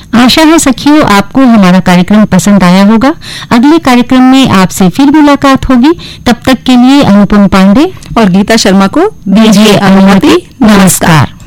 आशा है सखियों आपको हमारा कार्यक्रम पसंद आया होगा। अगले कार्यक्रम में आपसे फिर मुलाकात होगी। तब तक के लिए अनुपम पांडे और गीता शर्मा को दीजिए अनुमति। नमस्कार।